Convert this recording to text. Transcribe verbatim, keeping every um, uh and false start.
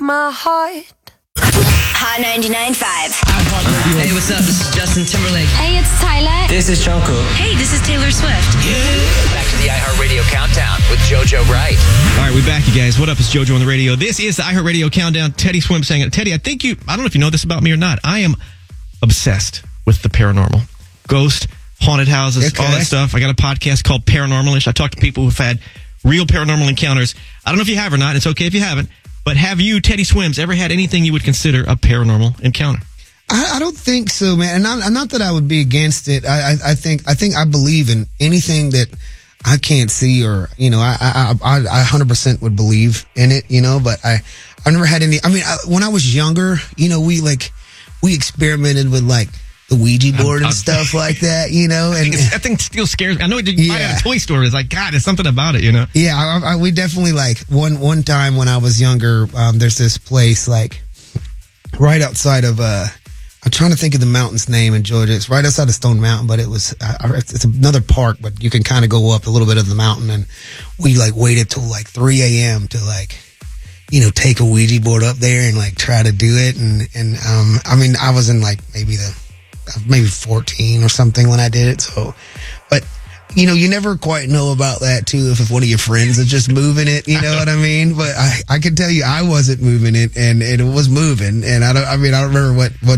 my heart. Hot ninety-nine point five. Hey, what's up? This is Justin Timberlake. Hey, it's Tyler. This is Jungkook. Hey, this is Taylor Swift. Back to the iHeartRadio Countdown with JoJo Wright. All right, we're back, you guys. What up? It's JoJo on the radio. This is the iHeartRadio Countdown. Teddy Swim saying it. Teddy, I think you, I don't know if you know this about me or not. I am obsessed with the paranormal. Ghost, haunted houses, Okay. all that stuff. I got a podcast called Paranormalish. I talk to people who've had real paranormal encounters. I don't know if you have or not. It's okay if you haven't. But have you, Teddy Swims, ever had anything you would consider a paranormal encounter? I, I don't think so, man. And not, not that I would be against it. I, I, I think I think I believe in anything that I can't see, or you know, I I I, I one hundred percent would believe in it, you know. But I I never had any. I mean, I, when I was younger, you know, we like we experimented with like the Ouija board I'm, and I'm, stuff like that, you know. I And think it's, that thing still scares me. I know it did Yeah. buy it at a toy store. It's like, God, there's something about it, you know? yeah, I, I, we definitely like one one time when I was younger. Um, there's this place like right outside of uh. I'm trying to think of the mountain's name in Georgia. It's right outside of Stone Mountain, but it was, uh, it's another park, but you can kind of go up a little bit of the mountain. And we like waited till like three a.m. to like, you know, take a Ouija board up there and like try to do it. And, and, um, I mean, I was in like maybe the, maybe fourteen or something when I did it. So, but you know, you never quite know about that too. If, if one of your friends is just moving it, you know what I mean? But I, I can tell you I wasn't moving it, and, and it was moving. And I don't, I mean, I don't remember what, what